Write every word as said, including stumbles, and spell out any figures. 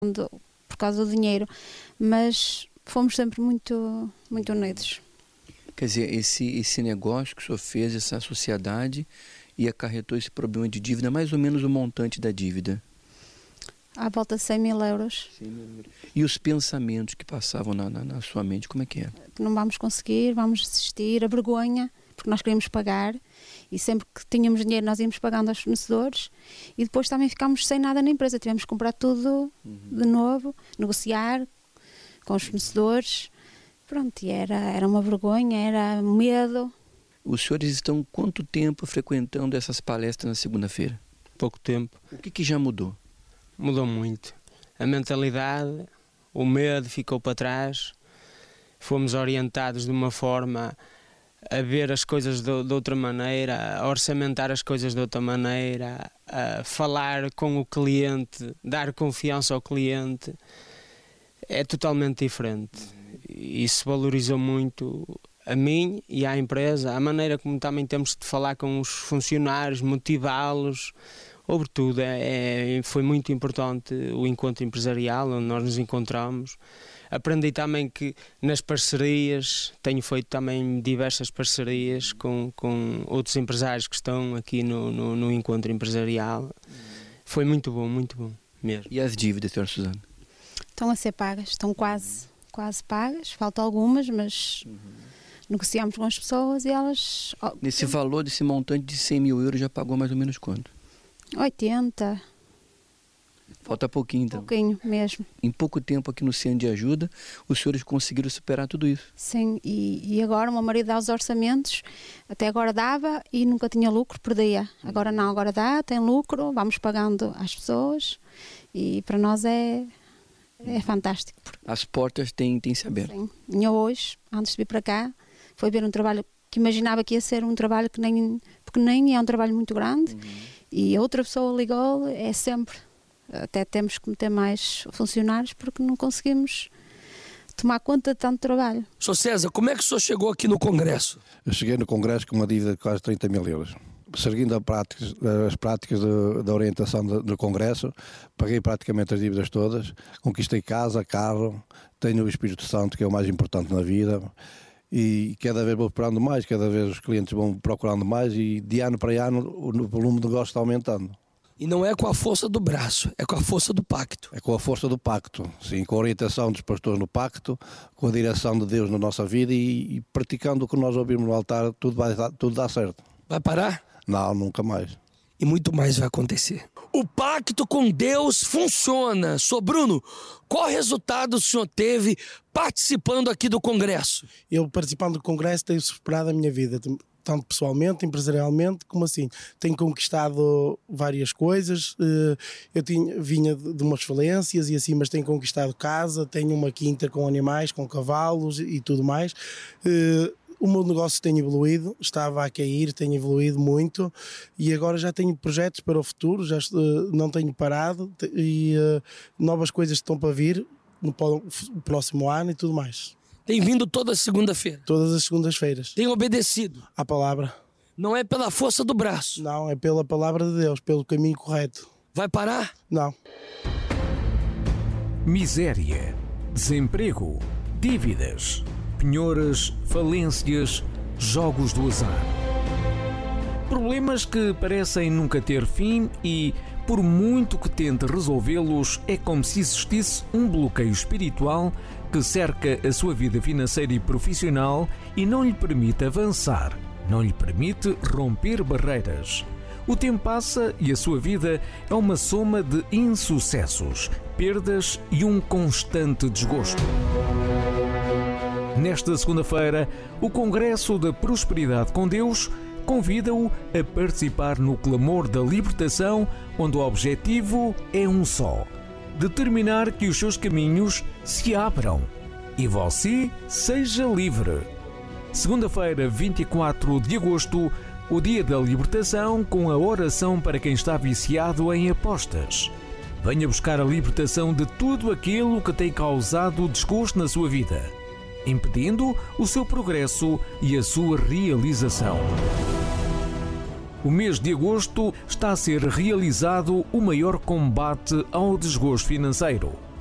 por causa do dinheiro, mas fomos sempre muito, muito unidos. Quer dizer, esse, esse negócio que o senhor fez, essa sociedade, e acarretou esse problema de dívida, mais ou menos o montante da dívida? À volta de cem mil euros. E os pensamentos que passavam na, na, na sua mente, como é que era? Que não vamos conseguir, vamos desistir, a vergonha, porque nós queríamos pagar, e sempre que tínhamos dinheiro nós íamos pagando aos fornecedores, e depois também ficámos sem nada na empresa, tivemos que comprar tudo uhum. de novo, negociar com os fornecedores, pronto, e era, era uma vergonha, era medo. Os senhores estão quanto tempo frequentando essas palestras na segunda-feira? Pouco tempo. O que, que já mudou? Mudou muito. A mentalidade, o medo ficou para trás, fomos orientados de uma forma a ver as coisas de, de outra maneira, a orçamentar as coisas de outra maneira, a falar com o cliente, dar confiança ao cliente. É totalmente diferente. Isso valorizou muito a mim e à empresa, a maneira como também temos de falar com os funcionários, motivá-los. Sobretudo, é, é, foi muito importante o encontro empresarial, onde nós nos encontramos. Aprendi também que nas parcerias, tenho feito também diversas parcerias com, com outros empresários que estão aqui no, no, no encontro empresarial. Foi muito bom, muito bom mesmo. E as dívidas, senhora Susana? Estão a ser pagas, estão quase, quase pagas, faltam algumas, mas uhum. negociamos com as pessoas e elas... Nesse valor, desse montante de cem mil euros, já pagou mais ou menos quanto? oitenta. Falta pouquinho, então. Pouquinho mesmo. Em pouco tempo aqui no Centro de Ajuda, os senhores conseguiram superar tudo isso? Sim, e, e agora o meu marido dá os orçamentos, até agora dava e nunca tinha lucro, perdia. Agora não, agora dá, tem lucro, vamos pagando às pessoas e para nós é, é fantástico. As portas têm, têm se aberto. Sim, e eu hoje, antes de vir para cá, foi ver um trabalho que imaginava que ia ser um trabalho que nem, porque nem é um trabalho muito grande. Uhum. E outra pessoa ligou, é sempre, até temos que meter mais funcionários porque não conseguimos tomar conta de tanto trabalho. Sr. César, como é que o senhor chegou aqui no Congresso? Eu cheguei no Congresso com uma dívida de quase trinta mil euros. Seguindo a práticas, as práticas da orientação do, do Congresso, paguei praticamente as dívidas todas, conquistei casa, carro, tenho o Espírito Santo, que é o mais importante na vida. E cada vez vou procurando mais, cada vez os clientes vão procurando mais e de ano para ano o volume de negócio está aumentando. E não é com a força do braço, é com a força do pacto. É com a força do pacto, sim, com a orientação dos pastores no pacto, com a direção de Deus na nossa vida e, e praticando o que nós ouvimos no altar, tudo, vai, tudo dá certo. Vai parar? Não, nunca mais. E muito mais vai acontecer. O pacto com Deus funciona. Sr. Bruno, qual resultado o senhor teve participando aqui do Congresso? Eu, participando do Congresso, tenho superado a minha vida, tanto pessoalmente, empresarialmente, como assim. Tenho conquistado várias coisas. Eu tinha, vinha de umas falências e assim, mas tenho conquistado casa, tenho uma quinta com animais, com cavalos e tudo mais. O meu negócio tem evoluído, estava a cair, tem evoluído muito e agora já tenho projetos para o futuro, já uh, não tenho parado e uh, novas coisas estão para vir no próximo ano e tudo mais. Tem vindo toda segunda-feira? Todas as segundas-feiras. Tem obedecido? À palavra. Não é pela força do braço? Não, é pela palavra de Deus, pelo caminho correto. Vai parar? Não. Miséria, desemprego, dívidas, penhoras, falências, jogos do azar. Problemas que parecem nunca ter fim e, por muito que tente resolvê-los, é como se existisse um bloqueio espiritual que cerca a sua vida financeira e profissional e não lhe permite avançar, não lhe permite romper barreiras. O tempo passa e a sua vida é uma soma de insucessos, perdas e um constante desgosto. Nesta segunda-feira, o Congresso da Prosperidade com Deus convida-o a participar no clamor da libertação, onde o objetivo é um só: determinar que os seus caminhos se abram e você seja livre. Segunda-feira, vinte e quatro de agosto, o dia da libertação, com a oração para quem está viciado em apostas. Venha buscar a libertação de tudo aquilo que tem causado desgosto na sua vida, impedindo o seu progresso e a sua realização. O mês de agosto está a ser realizado o maior combate ao desgosto financeiro.